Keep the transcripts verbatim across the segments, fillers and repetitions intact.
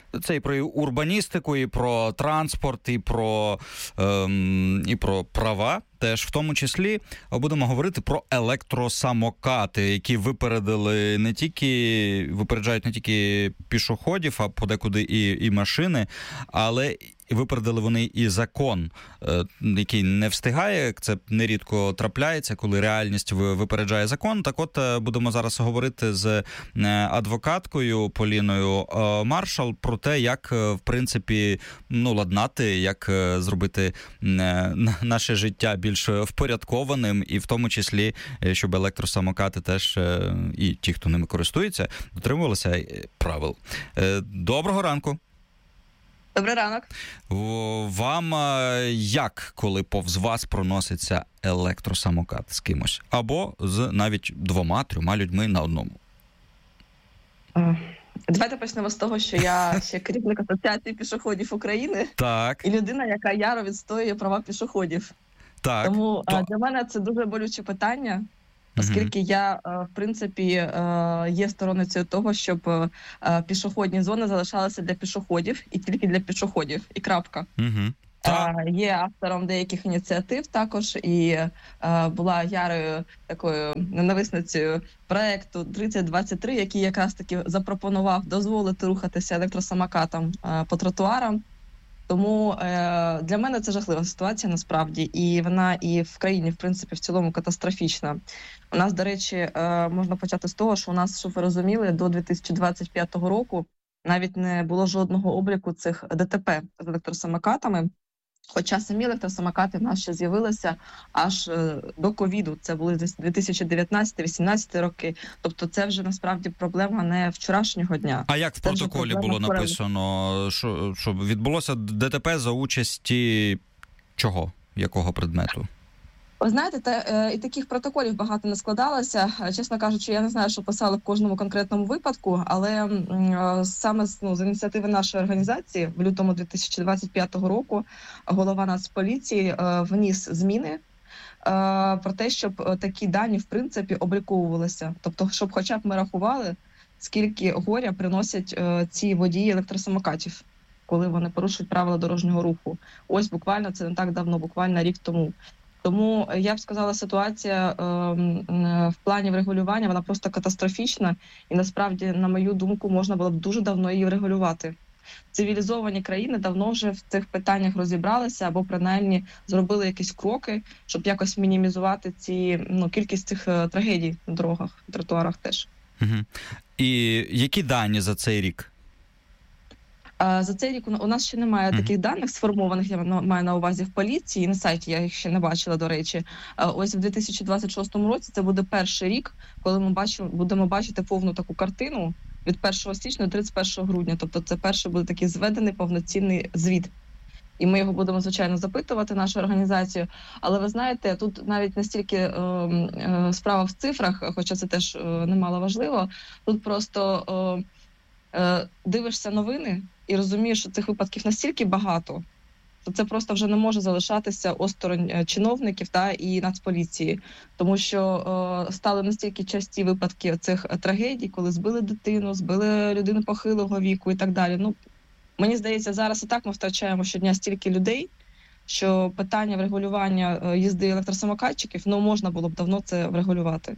Це і про урбаністику, і про транспорт, і про, ем, і про права. Теж в тому числі будемо говорити про електросамокати, які випередили не тільки, випереджають не тільки пішоходів, а подекуди і, і машини, але випередили вони і закон, який не встигає. Це нерідко трапляється, коли реальність випереджає закон. Так от, будемо зараз говорити з адвокаткою Поліною Маршал про те, як, в принципі, ну, ладнати, як зробити наше життя більш впорядкованим, і в тому числі, щоб електросамокати теж, і ті, хто ними користується, дотримувалися правил. Доброго ранку. Добрий ранок. Вам як, коли повз вас проноситься електросамокат з кимось? Або з навіть двома-трьома людьми на одному? Давайте почнемо з того, що я ще керівник Асоціації пішоходів України. Так. І людина, яка яро відстоює права пішоходів. Так. Тому То... для мене це дуже болюче питання, оскільки угу. я, в принципі, є сторонницею того, щоб пішохідні зони залишалися для пішоходів і тільки для пішоходів. І крапка. Угу. Є автором деяких ініціатив також, і була ярою такою ненависницею проекту тридцять двадцять три, який якраз таки запропонував дозволити рухатися електросамокатам по тротуарам. Тому е, для мене це жахлива ситуація насправді, і вона і в країні, в принципі, в цілому катастрофічна. У нас, до речі, е, можна почати з того, що у нас, щоб ви розуміли, до дві тисячі двадцять п'ятого року навіть не було жодного обліку цих ДТП з електросамокатами, хоча самі електросамокати в нас ще з'явилися аж е, до ковіду, це були десь дві тисячі дев'ятнадцятий-вісімнадцятий роки, тобто це вже насправді проблема не вчорашнього дня. А як в це протоколі було написано, що, що відбулося ДТП за участі чого, якого предмету? Ви знаєте, та, е, і таких протоколів багато не складалося. Чесно кажучи, я не знаю, що писали в кожному конкретному випадку, але е, саме ну, з ініціативи нашої організації в лютому дві тисячі двадцять п'ятого року голова Нацполіції е, вніс зміни е, про те, щоб такі дані, в принципі, обліковувалися. Тобто, щоб хоча б ми рахували, скільки горя приносять е, ці водії електросамокатів, коли вони порушують правила дорожнього руху. Ось буквально, це не так давно, буквально рік тому. Тому, я б сказала, ситуація е, в плані врегулювання, вона просто катастрофічна. І насправді, на мою думку, можна було б дуже давно її врегулювати. Цивілізовані країни давно вже в цих питаннях розібралися або принаймні зробили якісь кроки, щоб якось мінімізувати ці, ну, кількість цих е, трагедій на дорогах, тротуарах теж. Угу. І які дані за цей рік? За цей рік у нас ще немає mm. таких даних сформованих, я маю на увазі в поліції, на сайті я їх ще не бачила, до речі. Ось в дві тисячі двадцять шостому році це буде перший рік, коли ми бачимо, будемо бачити повну таку картину від першого січня до тридцять першого грудня. Тобто це перший буде такий зведений повноцінний звіт. І ми його будемо, звичайно, запитувати, нашу організацію. Але ви знаєте, тут навіть не стільки е, е, справа в цифрах, хоча це теж е, немало важливо, тут просто е, е, дивишся новини, і розумієш, що цих випадків настільки багато, то це просто вже не може залишатися осторонь чиновників та і Нацполіції. Тому що е, стали настільки часті випадки цих трагедій, коли збили дитину, збили людину похилого віку і так далі. Ну, мені здається, зараз і так ми втрачаємо щодня стільки людей, що питання врегулювання їзди електросамокатчиків, ну, можна було б давно це врегулювати.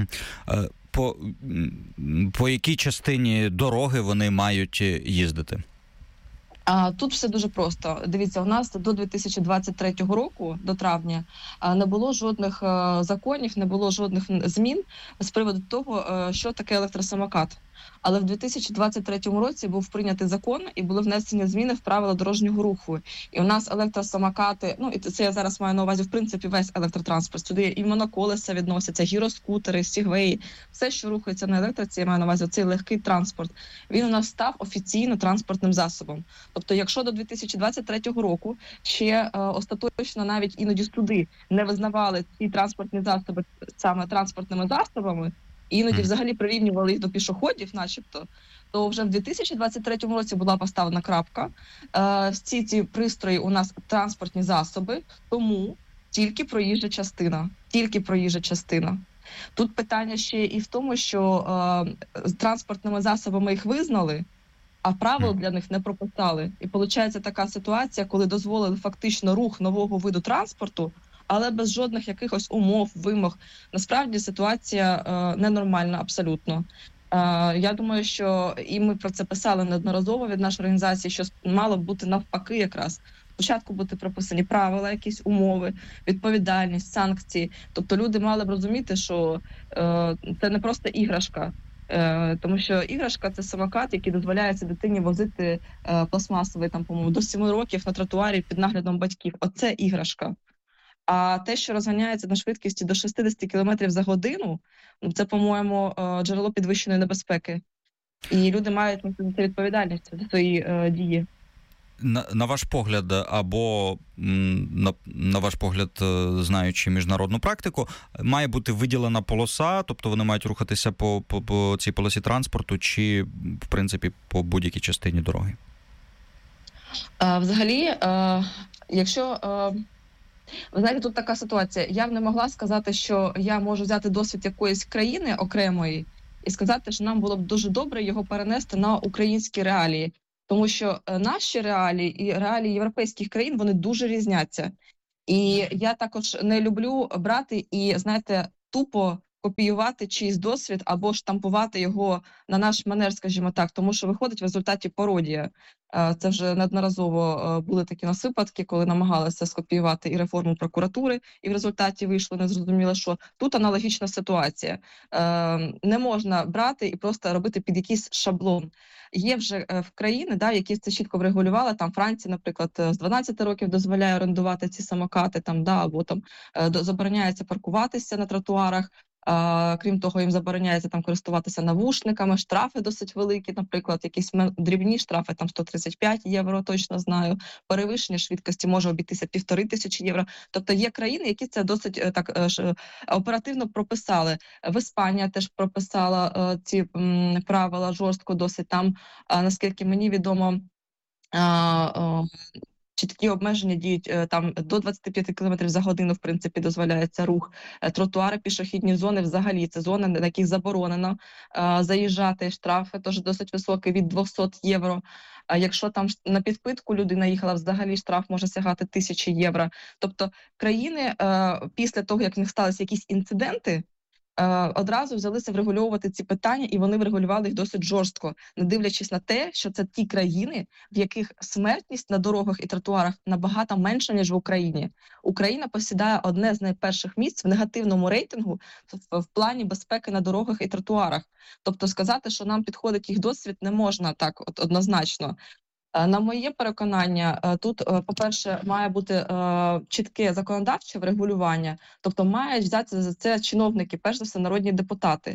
По, по якій частині дороги вони мають їздити? А тут все дуже просто. Дивіться, у нас до дві тисячі двадцять третього року, до травня, не було жодних законів, не було жодних змін з приводу того, що таке електросамокат. Але в дві тисячі двадцять третьому році був прийнятий закон і були внесені зміни в правила дорожнього руху. І у нас електросамокати, ну і це я зараз маю на увазі, в принципі, весь електротранспорт. Сюди і моноколеса відносяться, гіроскутери, сігвеї, все, що рухається на електриці, я маю на увазі цей легкий транспорт. Він у нас став офіційно транспортним засобом. Тобто, якщо до дві тисячі двадцять третього року ще е, остаточно навіть іноді суди не визнавали ці транспортні засоби саме транспортними засобами, іноді mm. взагалі прирівнювали їх до пішоходів, начебто, то вже в дві тисячі двадцять третьому році була поставлена крапка. Е, всі ці пристрої у нас транспортні засоби, тому тільки проїжджа частина. Тільки проїжджа частина. Тут питання ще і в тому, що е, транспортними засобами їх визнали, а правил для них не прописали. І виходить така ситуація, коли дозволили фактично рух нового виду транспорту, але без жодних якихось умов, вимог. Насправді ситуація е, ненормальна абсолютно. Е, я думаю, що і ми про це писали неодноразово від нашої організації, що мало б бути навпаки якраз. Спочатку бути прописані правила, якісь умови, відповідальність, санкції. Тобто люди мали б розуміти, що е, це не просто іграшка. Е, тому що іграшка – це самокат, який дозволяється дитині возити е, пластмасовий, там, по-моєму, до семи років на тротуарі під наглядом батьків. Оце іграшка. А те, що розганяється на швидкості до шістдесят кілометрів за годину, це, по-моєму, е, джерело підвищеної небезпеки. І люди мають нести відповідальність за свої е, дії. На, на ваш погляд, або на, на ваш погляд, знаючи міжнародну практику, має бути виділена полоса, тобто вони мають рухатися по, по, по цій полосі транспорту, чи, в принципі, по будь-якій частині дороги? А, взагалі, а, якщо... А... Ви знаєте, тут така ситуація. Я б не могла сказати, що я можу взяти досвід якоїсь країни окремої і сказати, що нам було б дуже добре його перенести на українські реалії. Тому що наші реалії і реалії європейських країн, вони дуже різняться. І я також не люблю брати і, знаєте, тупо копіювати чийсь досвід або штампувати його на наш манер, скажімо так, тому що виходить в результаті пародія. Це вже неодноразово були такі нас випадки, коли намагалися скопіювати і реформу прокуратури, і в результаті вийшло незрозуміло, що тут аналогічна ситуація. Не можна брати і просто робити під якийсь шаблон. Є вже в країни, да, які це чітко врегулювали, там Франція, наприклад, з дванадцяти років дозволяє орендувати ці самокати, там, да, або там забороняється паркуватися на тротуарах. А, крім того, їм забороняється там користуватися навушниками, штрафи досить великі, наприклад, якісь дрібні штрафи, там сто тридцять п'ять євро, точно знаю, перевищення швидкості може обійтися півтори тисячі євро. Тобто є країни, які це досить так оперативно прописали. В Іспанія теж прописала ці м, правила жорстко досить. Там, а, наскільки мені відомо, а, а, чіткі обмеження діють там до двадцяти п'яти кілометрів за годину, в принципі, дозволяється рух. Тротуари, пішохідні зони взагалі, це зони, на яких заборонено а, заїжджати. Штрафи теж досить високі, від двохсот євро. А якщо там на підпитку людина їхала, взагалі штраф може сягати тисячі євро. Тобто країни а, після того, як в них сталися якісь інциденти, одразу взялися врегульовувати ці питання, і вони врегулювали їх досить жорстко, не дивлячись на те, що це ті країни, в яких смертність на дорогах і тротуарах набагато менша, ніж в Україні. Україна посідає одне з найперших місць в негативному рейтингу в, в плані безпеки на дорогах і тротуарах. Тобто сказати, що нам підходить їх досвід, не можна так от однозначно. На моє переконання, тут, по-перше, має бути чітке законодавче врегулювання, тобто мають взяти за це чиновники, перш за все, народні депутати,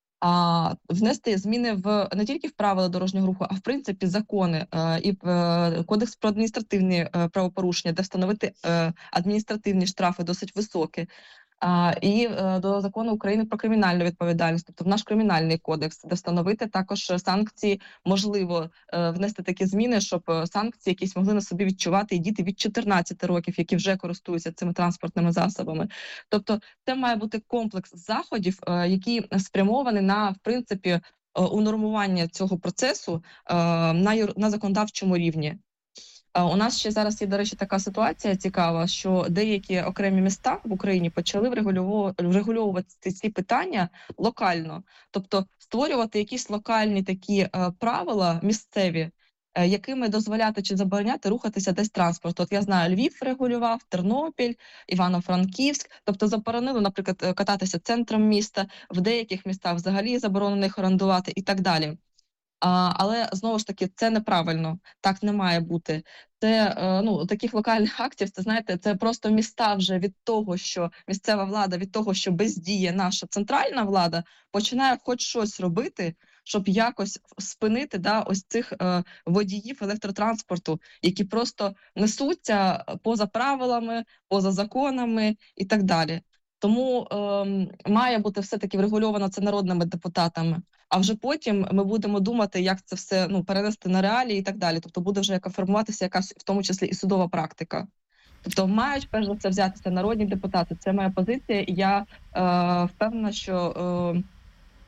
а внести зміни в не тільки в правила дорожнього руху, а в принципі закони і в Кодекс про адміністративні правопорушення, де встановити адміністративні штрафи досить високі. А, і е, до закону України про кримінальну відповідальність, тобто в наш кримінальний кодекс, де встановити також санкції, можливо, е, внести такі зміни, щоб санкції якісь могли на собі відчувати і діти від чотирнадцяти років, які вже користуються цими транспортними засобами. Тобто це має бути комплекс заходів, е, які спрямовані на, в принципі, е, унормування цього процесу е, на, юр... на законодавчому рівні. У нас ще зараз є, до речі, така ситуація цікава, що деякі окремі міста в Україні почали врегульовувати ці питання локально. Тобто створювати якісь локальні такі е, правила місцеві, е, якими дозволяти чи забороняти рухатися десь транспорту. От я знаю, Львів регулював, Тернопіль, Івано-Франківськ. Тобто заборонили, наприклад, кататися центром міста, в деяких містах взагалі заборонено їх орендувати і так далі. А, але, знову ж таки, це неправильно, так не має бути. Це, е, ну, таких локальних актів, це, знаєте, це просто міста вже від того, що місцева влада, від того, що бездіє наша центральна влада, починає хоч щось робити, щоб якось спинити, да, ось цих е, водіїв електротранспорту, які просто несуться поза правилами, поза законами і так далі. Тому е, має бути все-таки врегульовано це народними депутатами. А вже потім ми будемо думати, як це все, ну, перенести на реалії і так далі. Тобто буде вже яка формуватися якась, в тому числі, і судова практика. Тобто мають, перш за все, взятися народні депутати. Це моя позиція, і я е, впевнена, що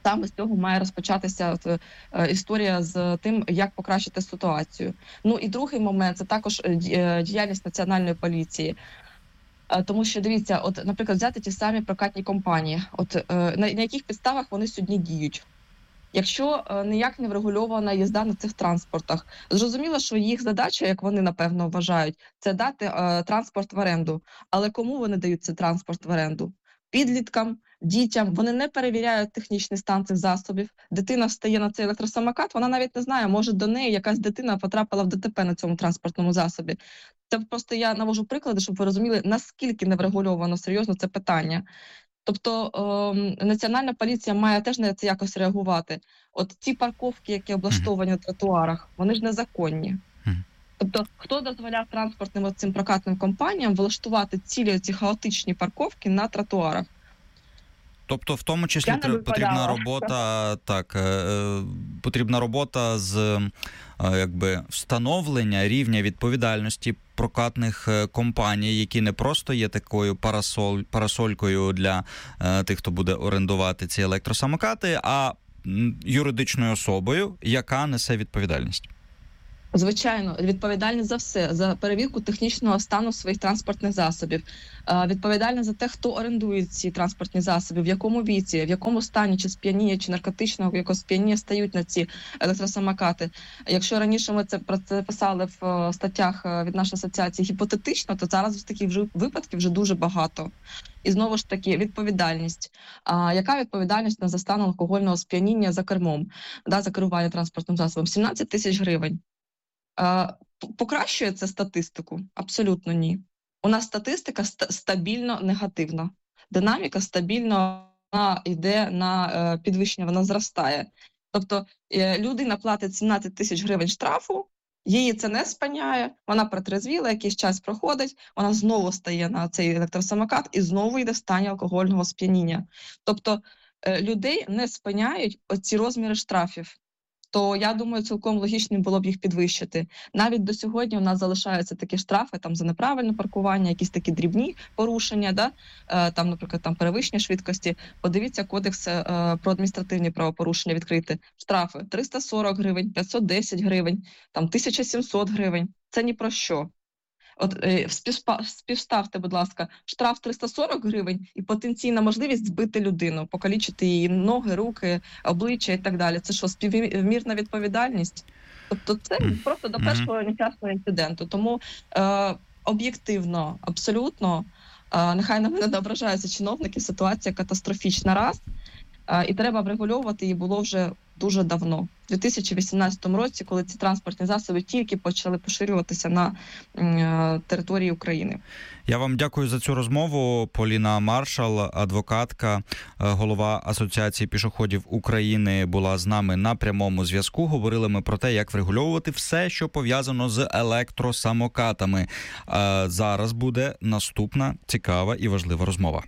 Саме з цього має розпочатися от, е, історія з тим, як покращити ситуацію. Ну і другий момент – це також е, діяльність Національної поліції. Е, тому що, дивіться, от, наприклад, взяти ті самі прокатні компанії. От е, на, на яких підставах вони сьогодні діють? Якщо е, ніяк не врегульована їзда на цих транспортах, зрозуміло, що їх задача, як вони напевно вважають, це дати е, транспорт в оренду. Але кому вони дають цей транспорт в оренду? Підліткам, дітям. Вони не перевіряють технічний стан цих засобів. Дитина встає на цей електросамокат, вона навіть не знає, може до неї якась дитина потрапила в ДТП на цьому транспортному засобі. Це просто я навожу приклади, щоб ви розуміли, наскільки неврегульовано серйозно це питання. Тобто е, Національна поліція має теж на це якось реагувати. От ці парковки, які облаштовані на тротуарах, вони ж незаконні. Тобто, хто дозволяв транспортним цим прокатним компаніям влаштувати цілі ці хаотичні парковки на тротуарах? Тобто, в тому числі потрібна робота, так, е, потрібна робота з е, якби встановлення рівня відповідальності прокатних компаній, які не просто є такою парасоль, парасолькою для е, тих, хто буде орендувати ці електросамокати, а юридичною особою, яка несе відповідальність. Звичайно, відповідальні за все, за перевірку технічного стану своїх транспортних засобів, відповідальні за те, хто орендує ці транспортні засоби, в якому віці, в якому стані, чи сп'яніння, чи наркотичного якогось сп'яніння стають на ці електросамокати. Якщо раніше ми це про це писали в статтях від нашої асоціації гіпотетично, то зараз таких вже випадків вже дуже багато. І знову ж таки, відповідальність. А, яка відповідальність за стан алкогольного сп'яніння за кермом, да, за керування транспортним засобом? сімнадцять тисяч гривень. Покращує це статистику? Абсолютно ні. У нас статистика ст- стабільно негативна. Динаміка стабільно йде на підвищення, вона зростає. Тобто людина платить сімнадцять тисяч гривень штрафу, її це не спиняє, вона протрезвіла, якийсь час проходить, вона знову стає на цей електросамокат і знову йде в стані алкогольного сп'яніння. Тобто людей не спиняють оці розміри штрафів. То, я думаю, цілком логічним було б їх підвищити. Навіть до сьогодні у нас залишаються такі штрафи там, за неправильне паркування, якісь такі дрібні порушення, да? е, там, наприклад, там, перевищення швидкості. Подивіться кодекс е, про адміністративні правопорушення відкрити. Штрафи триста сорок гривень, п'ятсот десять гривень, там, тисяча сімсот гривень. Це ні про що. От е, співспа, співставте, будь ласка, штраф триста сорок гривень і потенційна можливість збити людину, покалічити її ноги, руки, обличчя і так далі. Це що, співмірна відповідальність? Тобто це просто до першого нещасного інциденту. Тому е, об'єктивно, абсолютно, е, нехай на мене не ображаються чиновники, ситуація катастрофічна раз, е, і треба врегульовувати її було вже дуже давно. У дві тисячі вісімнадцятому році, коли ці транспортні засоби тільки почали поширюватися на е, території України. Я вам дякую за цю розмову. Поліна Маршал, адвокатка, голова Асоціації пішоходів України, була з нами на прямому зв'язку. Говорили ми про те, як врегульовувати все, що пов'язано з електросамокатами. А зараз буде наступна цікава і важлива розмова.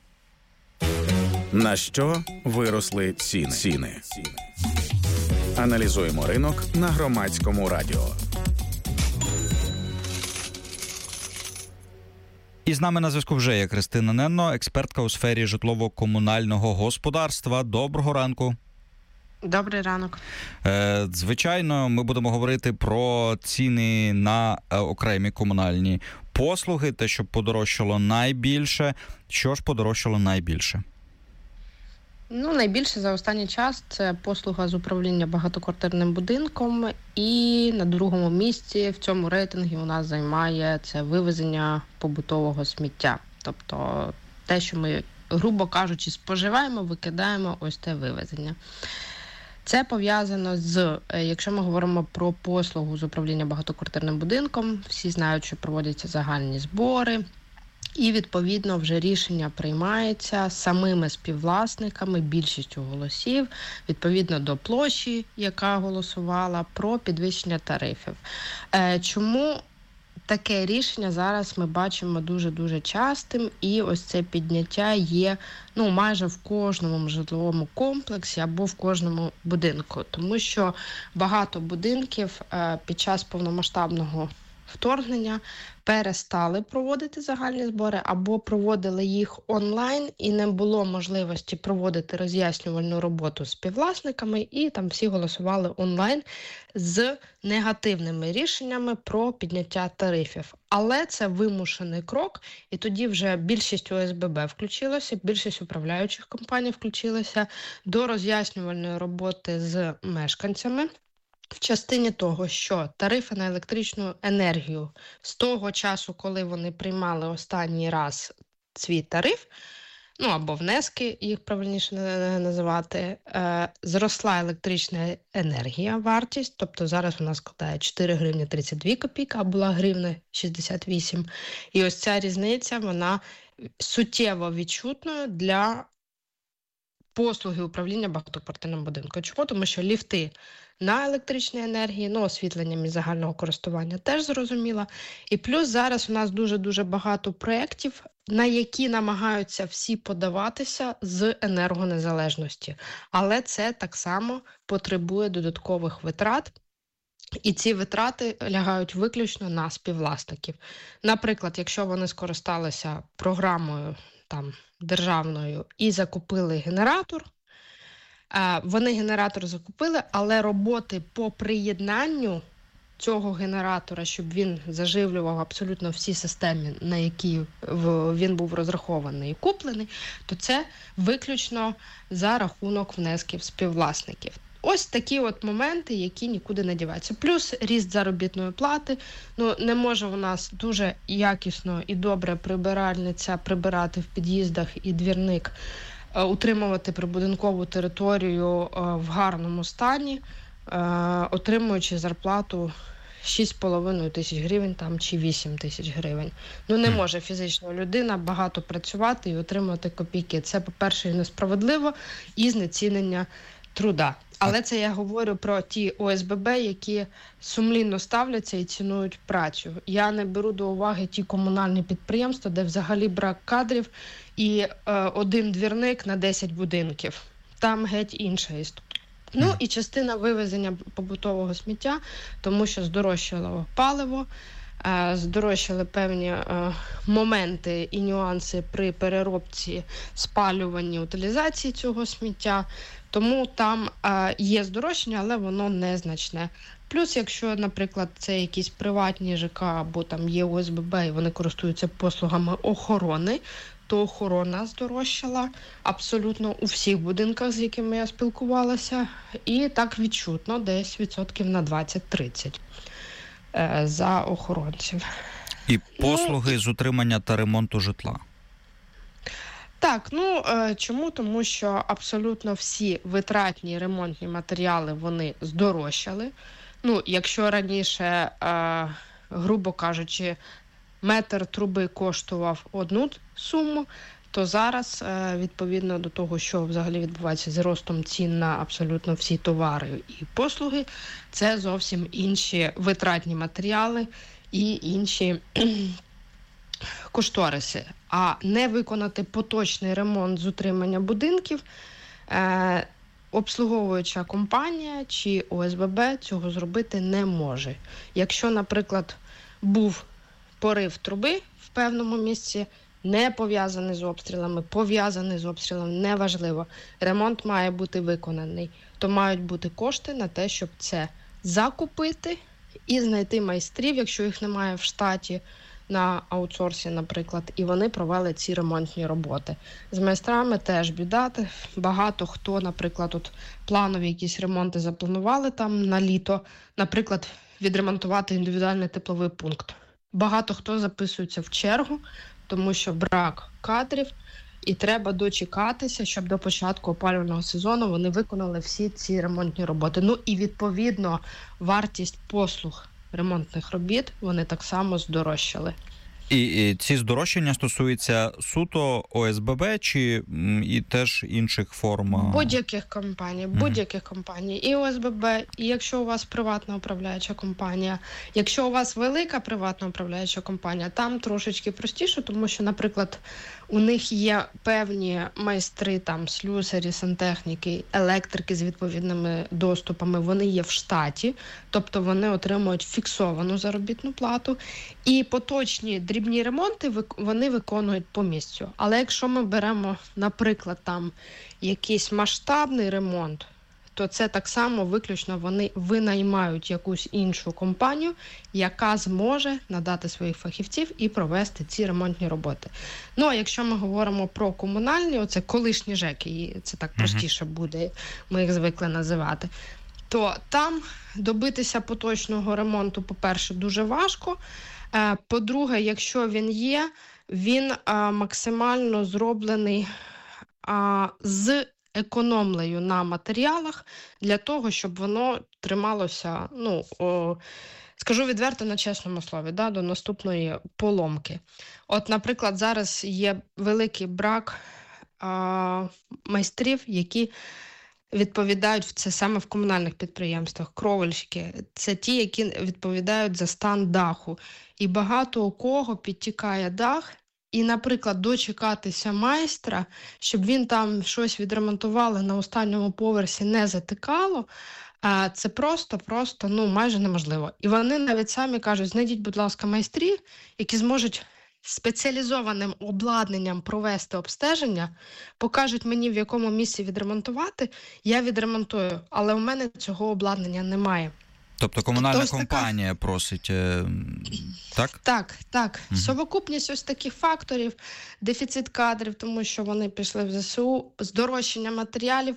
На що виросли ціни? ціни. Аналізуємо ринок на Громадському радіо. І з нами на зв'язку вже є Христина Ненно, експертка у сфері житлово-комунального господарства. Доброго ранку. Добрий ранок. Звичайно, ми будемо говорити про ціни на окремі комунальні послуги, те, що подорожчало найбільше. Що ж подорожчало найбільше? Ну, найбільше за останній час це послуга з управління багатоквартирним будинком, і на другому місці в цьому рейтингі у нас займає це вивезення побутового сміття. Тобто те, що ми, грубо кажучи, споживаємо, викидаємо, ось те вивезення. Це пов'язано з, якщо ми говоримо про послугу з управління багатоквартирним будинком, всі знають, що проводяться загальні збори, і, відповідно, вже рішення приймається самими співвласниками, більшістю голосів, відповідно до площі, яка голосувала, про підвищення тарифів. Чому таке рішення зараз ми бачимо дуже-дуже частим, і ось це підняття є ну, майже в кожному житловому комплексі або в кожному будинку. Тому що багато будинків під час повномасштабного вторгнення перестали проводити загальні збори або проводили їх онлайн, і не було можливості проводити роз'яснювальну роботу з співвласниками, і там всі голосували онлайн з негативними рішеннями про підняття тарифів. Але це вимушений крок, і тоді вже більшість О С Б Б включилося, більшість управляючих компаній включилося до роз'яснювальної роботи з мешканцями. В частині того, що тарифи на електричну енергію з того часу, коли вони приймали останній раз свій тариф, ну або внески, їх правильніше називати, е, зросла електрична енергія, вартість, тобто зараз вона складає чотири гривні тридцять дві копійки, а була гривня шістдесят вісім. І ось ця різниця, вона суттєво відчутною для послуги управління багатоквартирним будинком. Чому? Тому що ліфти на електричній енергії, ну, освітленням і загального користування теж зрозуміло. І плюс зараз у нас дуже-дуже багато проєктів, на які намагаються всі подаватися з енергонезалежності. Але це так само потребує додаткових витрат, і ці витрати лягають виключно на співвласників. Наприклад, якщо вони скористалися програмою там державною і закупили генератор, вони генератор закупили, але роботи по приєднанню цього генератора, щоб він заживлював абсолютно всі системи, на які він був розрахований і куплений, то це виключно за рахунок внесків співвласників. Ось такі от моменти, які нікуди не діваються. Плюс ріст заробітної плати. Ну, не може у нас дуже якісно і добре прибиральниця прибирати в під'їздах і двірник, утримувати прибудинкову територію в гарному стані, отримуючи зарплату шість з половиною тисяч гривень там, чи вісім тисяч гривень. Ну, не може фізична людина багато працювати і отримувати копійки. Це, по-перше, і несправедливо, і знецінення труда. Але це я говорю про ті О С Б Б, які сумлінно ставляться і цінують працю. Я не беру до уваги ті комунальні підприємства, де взагалі брак кадрів і е, один двірник на десять будинків. Там геть інша історія. Ну і частина вивезення побутового сміття, тому що здорожчало паливо, е, здорожчали певні е, моменти і нюанси при переробці, спалюванні, утилізації цього сміття. Тому там е, є здорожчання, але воно незначне. Плюс, якщо, наприклад, це якісь приватні Ж К або там є О С Б Б, і вони користуються послугами охорони, то охорона здорожчала абсолютно у всіх будинках, з якими я спілкувалася. І так відчутно, десь відсотків на двадцять-тридцять е, за охоронців. І послуги ну, з утримання та ремонту житла. Так, ну чому? Тому що абсолютно всі витратні ремонтні матеріали, вони здорожчали. Ну, якщо раніше, е, грубо кажучи, метр труби коштував одну суму, то зараз, е, відповідно до того, що взагалі відбувається з ростом цін на абсолютно всі товари і послуги, це зовсім інші витратні матеріали і інші кошториси. А не виконати поточний ремонт з утримання будинків, е, обслуговуюча компанія чи О С Б Б цього зробити не може. Якщо, наприклад, був порив труби в певному місці, не пов'язаний з обстрілами, пов'язаний з обстрілами, неважливо. Ремонт має бути виконаний. То мають бути кошти на те, щоб це закупити і знайти майстрів, якщо їх немає в штаті, на аутсорсі, наприклад, і вони провели ці ремонтні роботи. З майстрами теж біда. Багато хто, наприклад, от планові якісь ремонти запланували там на літо, наприклад, відремонтувати індивідуальний тепловий пункт. Багато хто записується в чергу, тому що брак кадрів, і треба дочекатися, щоб до початку опалювального сезону вони виконали всі ці ремонтні роботи. Ну і, відповідно, вартість послуг ремонтних робіт, вони так само здорожчали. І, і ці здорожчання стосуються суто О С Б Б чи м, і теж інших форм? Будь-яких компаній, будь-яких mm-hmm. компаній. І О С Б Б, і якщо у вас приватна управляюча компанія. Якщо у вас велика приватна управляюча компанія, там трошечки простіше, тому що, наприклад, у них є певні майстри, там, слюсарі, сантехніки, електрики з відповідними доступами, вони є в штаті, тобто вони отримують фіксовану заробітну плату. І поточні дрібні ремонти вони виконують по місцю. Але якщо ми беремо, наприклад, там якийсь масштабний ремонт, то це так само виключно вони винаймають якусь іншу компанію, яка зможе надати своїх фахівців і провести ці ремонтні роботи. Ну, а якщо ми говоримо про комунальні, оце колишні ЖЕКи, це так простіше буде, ми їх звикли називати, то там добитися поточного ремонту, по-перше, дуже важко. По-друге, якщо він є, він максимально зроблений з економлею на матеріалах для того, щоб воно трималося, ну, о, скажу відверто, на чесному слові, да, до наступної поломки. От, наприклад, зараз є великий брак а, майстрів, які відповідають в це саме в комунальних підприємствах, кровельщики. Це ті, які відповідають за стан даху. І багато у кого підтікає дах, і, наприклад, дочекатися майстра, щоб він там щось відремонтували на останньому поверсі, не затикало, це просто-просто, ну, майже неможливо. І вони навіть самі кажуть, знайдіть, будь ласка, майстрів, які зможуть спеціалізованим обладнанням провести обстеження, покажуть мені, в якому місці відремонтувати, я відремонтую, але у мене цього обладнання немає. Тобто комунальна Тож компанія така... просить, так? Так, так. Угу. Совокупність ось таких факторів, дефіцит кадрів, тому що вони пішли в ЗСУ, здорожчання матеріалів,